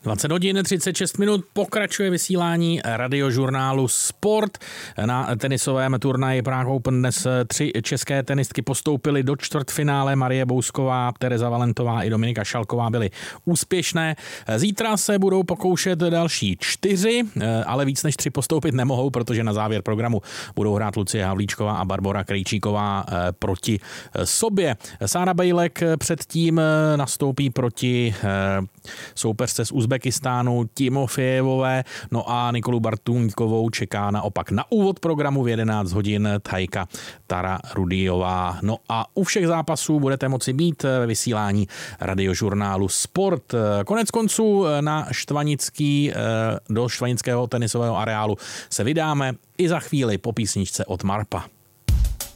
20 hodin 36 minut pokračuje vysílání radiožurnálu Sport. Na tenisovém turnaji Prague Open dnes 3 české tenistky postoupily do čtvrtfinále. Marie Bousková, Tereza Valentová i Dominika Šalková byly úspěšné. Zítra se budou pokoušet další 4, ale víc než 3 postoupit nemohou, protože na závěr programu budou hrát Lucie Havlíčková a Barbora Krejčíková proti sobě. Sára Bejlek předtím nastoupí proti soupeřce z Uzbekistánu Timofejevové, no a Nikolu Bartůňkovou čeká naopak na úvod programu v 11 hodin Thajka Tara Rudijová. No a u všech zápasů budete moci být ve vysílání radiožurnálu Sport. Konec konců do štvanického tenisového areálu se vydáme i za chvíli po písničce od Marpa.